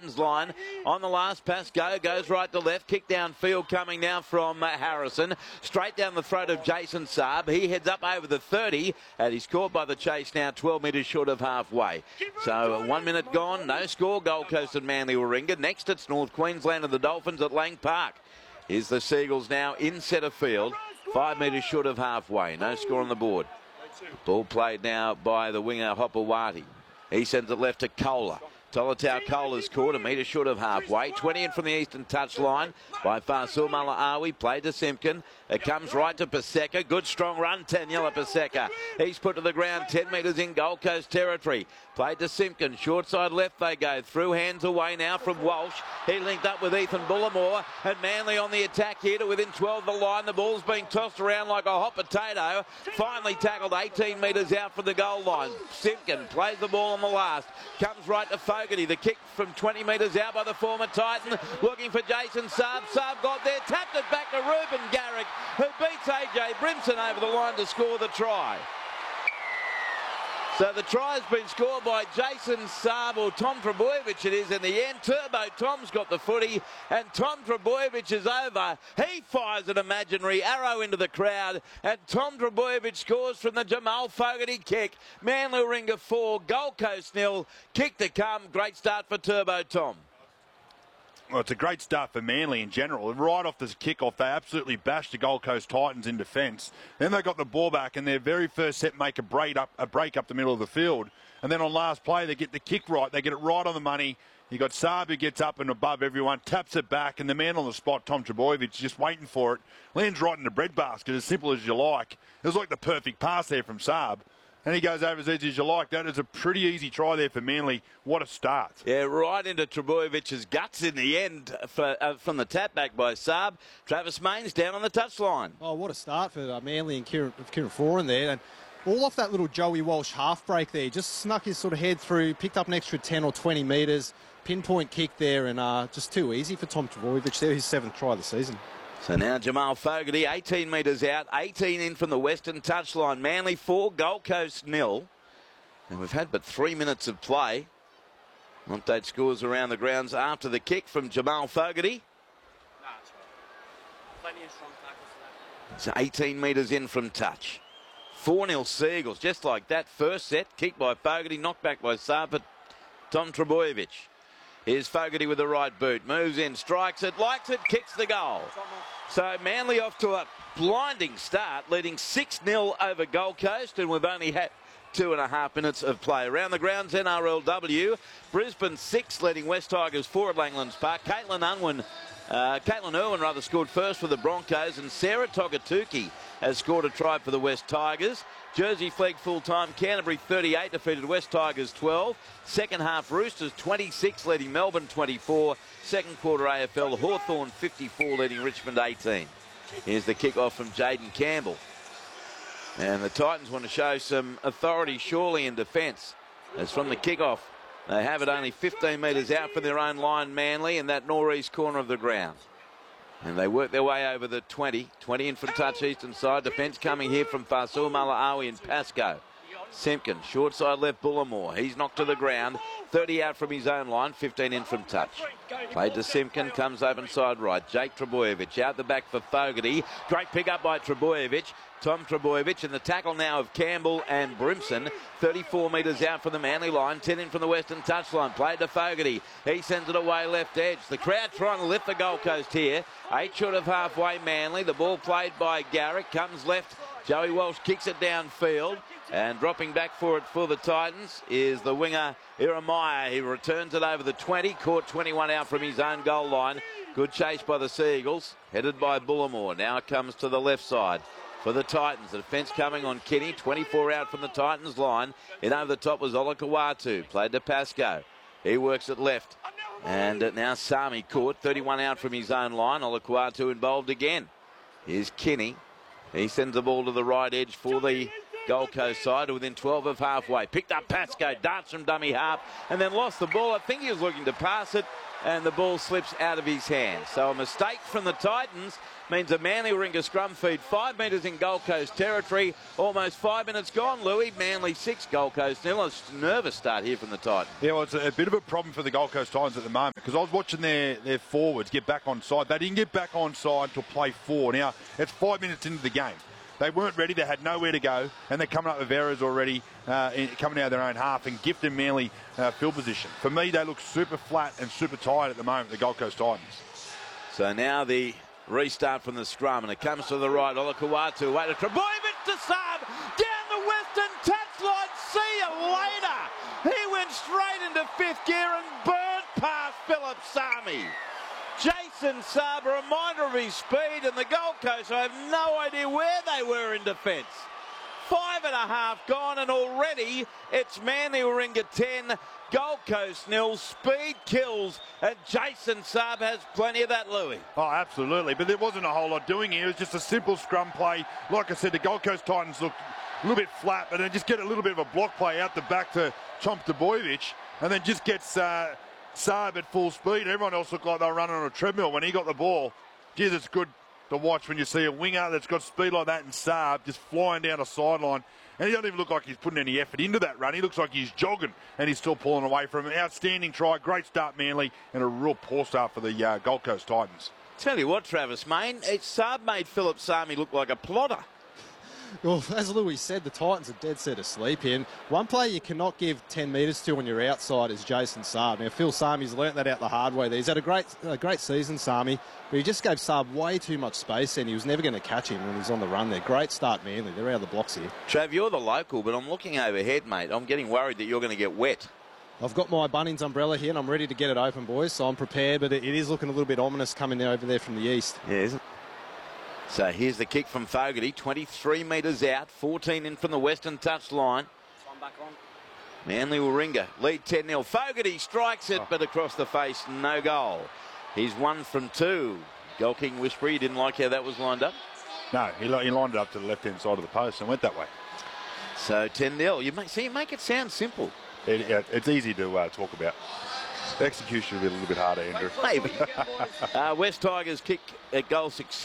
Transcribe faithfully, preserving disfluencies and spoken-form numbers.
Titans line. On the last pass, go, goes right to left. Kick downfield coming now from uh, Harrison. Straight down the throat of Jason Saab. He heads up over the thirty, and he's caught by the chase now, twelve metres short of halfway. So uh, one minute gone, no score. Gold Coast and Manly Warringah. Next, it's North Queensland and the Dolphins at Lang Park. Here's the Seagulls now in centre field, five metres short of halfway. No score on the board. Ball played now by the winger Hopewati. He sends it left to Kohler. Tolotau Kohler's caught a metre short of halfway. twenty in from the eastern touch line by Fasil Malaawi. Played to Simpkin. It comes right to Paseka. Good strong run, Taniela Paseka. He's put to the ground ten metres in Gold Coast territory. Played to Simpkin. Short side left they go. Through hands away now from Walsh. He linked up with Ethan Bullimore. And Manly on the attack here to within twelve of the line. The ball's being tossed around like a hot potato. Finally tackled eighteen metres out from the goal line. Simpkin plays the ball on the last. Comes right to Fogarty. The kick from twenty metres out by the former Titan. Looking for Jason Saab. Saab got there. Tapped it back to Ruben Garrick, who beats A J Brimson over the line to score the try. So the try has been scored by Jason Saab, or Tom Trebojevic it is in the end. Turbo Tom's got the footy, and Tom Trebojevic is over. He fires an imaginary arrow into the crowd, and Tom Trebojevic scores from the Jamal Fogarty kick. Manly Warringah four, Gold Coast nil. Kick to come. Great start for Turbo Tom. Well, it's a great start for Manly in general. Right off this kick-off, they absolutely bashed the Gold Coast Titans in defence. Then they got the ball back, and their very first set make a break up, a break up the middle of the field. And then on last play, they get the kick right. They get it right on the money. You got Saab who gets up and above everyone, taps it back, and the man on the spot, Tom Trebojevic, just waiting for it. Lands right in the breadbasket, as simple as you like. It was like the perfect pass there from Saab. And he goes over as easy as you like. That is a pretty easy try there for Manly. What a start. Yeah, right into Trebojevic's guts in the end for, uh, from the tap back by Saab. Travis Mains down on the touchline. Oh, what a start for uh, Manly and Kieran, Kieran Foran there. And all off that little Joey Walsh half break there. Just snuck his sort of head through, picked up an extra ten or twenty metres. Pinpoint kick there, and uh, just too easy for Tom Trebojevic there, his seventh try of the season. So now Jamal Fogarty, eighteen metres out, eighteen in from the western touchline. Manly four, Gold Coast nil. And we've had but three minutes of play. Update scores around the grounds after the kick from Jamal Fogarty. It's eighteen metres in from touch. four nil Seagulls, just like that. First set, kick by Fogarty, knocked back by Saab, but Tom Trebojevic. Here's Fogarty with the right boot. Moves in, strikes it, likes it, kicks the goal. So Manly off to a blinding start, leading six nil over Gold Coast, and we've only had two and a half minutes of play. Around the grounds, N R L W. Brisbane six, leading West Tigers four at Langlands Park. Caitlin Unwin, uh, Caitlin Irwin rather scored first for the Broncos, and Sarah Togatuki has scored a try for the West Tigers. Jersey Flegg full-time, Canterbury thirty-eight, defeated West Tigers twelve. Second half, Roosters twenty-six, leading Melbourne twenty-four. Second quarter A F L, Hawthorn fifty-four, leading Richmond eighteen. Here's the kick-off from Jaden Campbell. And the Titans want to show some authority, surely, in defence. As from the kick-off, they have it only fifteen metres out from their own line, Manly, in that northeast corner of the ground. And they work their way over the twenty. twenty in from touch eastern side. Defence coming here from Fasil Malaawi and Pascoe. Simpkin, short side left Bullimore. He's knocked to the ground. thirty out from his own line. fifteen in from touch. Played to Simpkin. Comes open side right. Jake Trebojevic out the back for Fogarty. Great pick up by Trebojevic. Tom Trebojevic, and the tackle now of Campbell and Brimson. thirty-four metres out from the Manly line. ten in from the western touchline. Played to Fogarty. He sends it away left edge. The crowd trying to lift the Gold Coast here. Eight short of halfway Manly. The ball played by Garrick. Comes left. Joey Walsh kicks it downfield. And dropping back for it for the Titans is the winger Iremaya. He returns it over the twenty. Caught twenty-one out from his own goal line. Good chase by the Seagulls. Headed by Bullimore. Now it comes to the left side for the Titans. The defence coming on Kinney. twenty-four out from the Titans line. In over the top was Olakawatu. Played to Pascoe. He works it left. And now Sami caught. thirty-one out from his own line. Olakawatu involved again. Here's Kinney. He sends the ball to the right edge for the Gold Coast side within twelve of halfway. Picked up Pascoe, darts from dummy half, and then lost the ball. I think he was looking to pass it, and the ball slips out of his hands. So a mistake from the Titans means a Manly Warringah scrum feed five metres in Gold Coast territory. Almost five minutes gone, Louis. Manly six, Gold Coast nil. A nervous start here from the Titans. Yeah, well, it's a, a bit of a problem for the Gold Coast Titans at the moment, because I was watching their, their forwards get back on side. They didn't get back on side until play four. Now, it's five minutes into the game. They weren't ready. They had nowhere to go, and they're coming up with errors already, uh, in, coming out of their own half and gifting Manly uh, field position. For me, they look super flat and super tired at the moment, the Gold Coast Titans. So now the restart from the scrum, and it comes to the right. Olakau'atu, wait to Trebojevic to Saab, down the western touchline. See you later. He went straight into fifth gear and burnt past Philip Sami. Jason Saab, a reminder of his speed, and the Gold Coast, I have no idea where they were in defence. Five and a half gone, and already it's Manly Warringah ten, Gold Coast nil. Speed kills, and Jason Saab has plenty of that, Louis. Oh, absolutely. But there wasn't a whole lot doing here. It was just a simple scrum play. Like I said, the Gold Coast Titans looked a little bit flat, but then just get a little bit of a block play out the back to Tom Trbojevic, and then just gets uh, Saab at full speed. Everyone else looked like they were running on a treadmill when he got the ball. Geez, it's good to watch when you see a winger that's got speed like that and Saab just flying down a sideline. And he doesn't even look like he's putting any effort into that run. He looks like he's jogging, and he's still pulling away from him. Outstanding try, great start, Manly, and a real poor start for the uh, Gold Coast Titans. Tell you what, Travis, Main, it's Saab made Philip Sami look like a plotter. Well, as Louis said, the Titans are dead set asleep here. And one player you cannot give ten metres to on your outside is Jason Saab. Now, Phil Sami's learnt that out the hard way there. He's had a great a great season, Sami, but he just gave Saab way too much space, and he was never going to catch him when he's on the run there. Great start, Manly. They're out of the blocks here. Trav, you're the local, but I'm looking overhead, mate. I'm getting worried that you're going to get wet. I've got my Bunnings umbrella here, and I'm ready to get it open, boys, so I'm prepared, but it, it is looking a little bit ominous coming over there from the east. Yeah, isn't it? So here's the kick from Fogarty, twenty-tee metres out, fourteen in from the western touch line. One back on. Manly Warringah lead ten nil. Fogarty strikes it, but across the face, no goal. He's one from two. Goal King Whisperer, he didn't like how that was lined up. No, he, he lined it up to the left-hand side of the post and went that way. So ten nil. You make, see, you make it sound simple. It, it, it's easy to uh, talk about. The execution will be a little bit harder, Andrew. Maybe. uh, West Tigers kick at goal six.